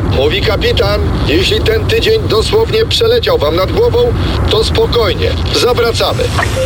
Mówi kapitan, jeśli ten tydzień dosłownie przeleciał wam nad głową, to spokojnie, zawracamy.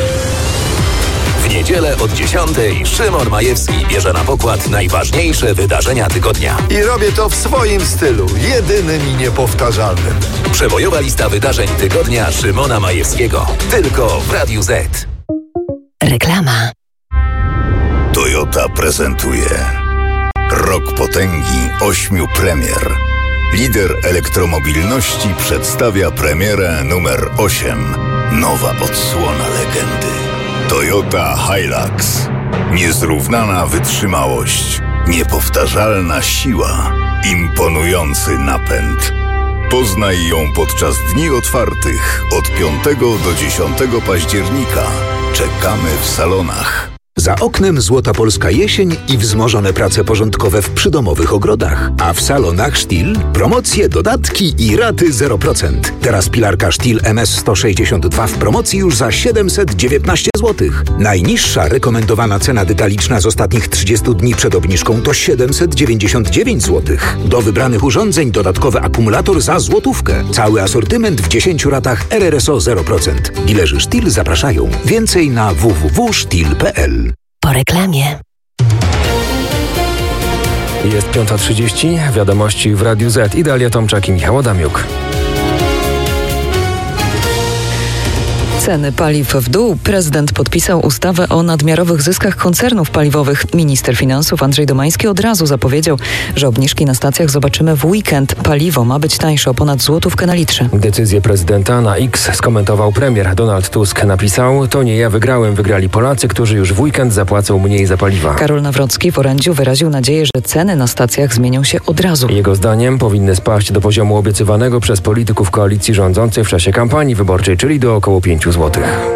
W niedzielę od 10:00 Szymon Majewski bierze na pokład najważniejsze wydarzenia tygodnia. I robię to w swoim stylu, jedynym i niepowtarzalnym. Przebojowa lista wydarzeń tygodnia Szymona Majewskiego. Tylko w Radiu Z. Reklama. Toyota prezentuje Rok potęgi 8 premier. Lider elektromobilności przedstawia premierę numer 8. Nowa odsłona legendy. Toyota Hilux. Niezrównana wytrzymałość, niepowtarzalna siła, imponujący napęd. Poznaj ją podczas dni otwartych od 5 do 10 października. Czekamy w salonach. Za oknem złota polska jesień i wzmożone prace porządkowe w przydomowych ogrodach. A w salonach Stihl promocje, dodatki i raty 0%. Teraz pilarka Stihl MS162 w promocji już za 719 zł. Najniższa rekomendowana cena detaliczna z ostatnich 30 dni przed obniżką to 799 zł. Do wybranych urządzeń dodatkowy akumulator za złotówkę. Cały asortyment w 10 ratach RRSO 0%. Dilerzy Stihl zapraszają. Więcej na www.stihl.pl. Po reklamie. Jest 5:30, wiadomości w Radiu Z. Idalia Tomczak i Michał Adamiuk. Ceny paliw w dół. Prezydent podpisał ustawę o nadmiarowych zyskach koncernów paliwowych. Minister finansów Andrzej Domański od razu zapowiedział, że obniżki na stacjach zobaczymy w weekend. Paliwo ma być tańsze o ponad złotówkę na litrze. Decyzję prezydenta na X skomentował premier. Donald Tusk napisał: to nie ja wygrałem, wygrali Polacy, którzy już w weekend zapłacą mniej za paliwa. Karol Nawrocki w orędziu wyraził nadzieję, że ceny na stacjach zmienią się od razu. Jego zdaniem powinny spaść do poziomu obiecywanego przez polityków koalicji rządzącej w czasie kampanii wyborczej, czyli do około 5 zł.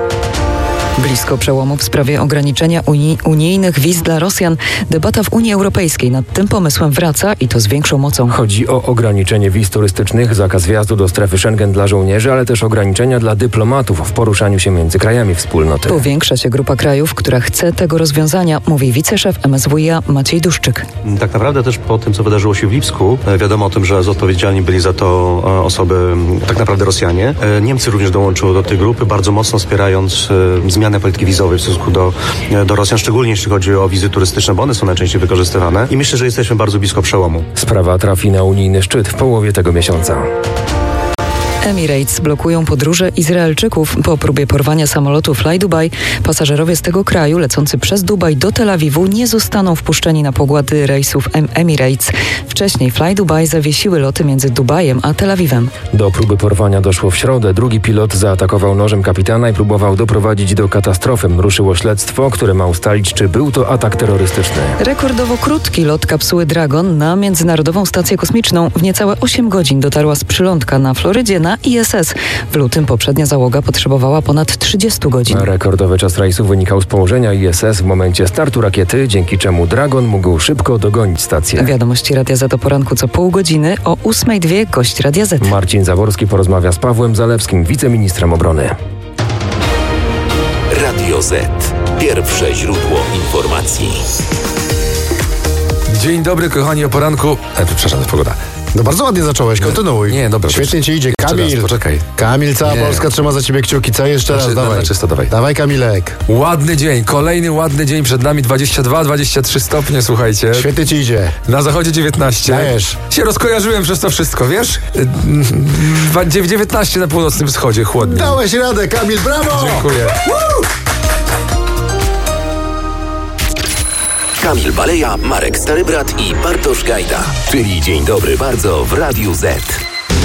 Blisko przełomu w sprawie ograniczenia unijnych wiz dla Rosjan. Debata w Unii Europejskiej nad tym pomysłem wraca i to z większą mocą. Chodzi o ograniczenie wiz turystycznych, zakaz wjazdu do strefy Schengen dla żołnierzy, ale też ograniczenia dla dyplomatów w poruszaniu się między krajami wspólnoty. Powiększa się grupa krajów, która chce tego rozwiązania, mówi wiceszef MSWiA Maciej Duszczyk. Tak naprawdę też po tym, co wydarzyło się w Lipsku, wiadomo o tym, że odpowiedzialni byli za to osoby, tak naprawdę Rosjanie. Niemcy również dołączyły do tej grupy, bardzo mocno wspierając zmianę polityki wizowej w stosunku do Rosjan, szczególnie jeśli chodzi o wizy turystyczne, bo one są najczęściej wykorzystywane i myślę, że jesteśmy bardzo blisko przełomu. Sprawa trafi na unijny szczyt w połowie tego miesiąca. Emirates blokują podróże Izraelczyków. Po próbie porwania samolotu FlyDubai pasażerowie z tego kraju lecący przez Dubaj do Tel Awiwu nie zostaną wpuszczeni na pokłady rejsów Emirates. Wcześniej FlyDubai zawiesiły loty między Dubajem a Tel Awiwem. Do próby porwania doszło w środę. Drugi pilot zaatakował nożem kapitana i próbował doprowadzić do katastrofy. Ruszyło śledztwo, które ma ustalić, czy był to atak terrorystyczny. Rekordowo krótki lot kapsuły Dragon na Międzynarodową Stację Kosmiczną. W niecałe 8 godzin dotarła z przylądka na Florydzie na ISS. W lutym poprzednia załoga potrzebowała ponad 30 godzin. Rekordowy czas rejsu wynikał z położenia ISS w momencie startu rakiety, dzięki czemu Dragon mógł szybko dogonić stację. Wiadomości Radia Z o poranku co pół godziny. O 8:02 gość Radia Z. Marcin Zaworski porozmawia z Pawłem Zalewskim, wiceministrem obrony. Radio Z. Pierwsze źródło informacji. Dzień dobry, kochani, o poranku. Przepraszam, to jest pogoda. No bardzo ładnie zacząłeś, kontynuuj. Nie, dobra. Świetnie ci idzie. Kamil, poczekaj. Kamil, cała Polska trzyma za ciebie kciuki. Co jeszcze raz? Dawaj. Czysto, dawaj. Dawaj, Kamilek. Ładny dzień, kolejny ładny dzień przed nami. 22-23 stopnie, słuchajcie. Świetnie ci idzie. Na zachodzie 19. Dajesz. Się rozkojarzyłem przez to wszystko, wiesz? 19 na północnym wschodzie, chłodniej. Dałeś radę, Kamil, brawo! Dziękuję. Kamil Baleja, Marek Starybrat i Bartosz Gajda. Czyli Dzień Dobry Bardzo w Radiu Z.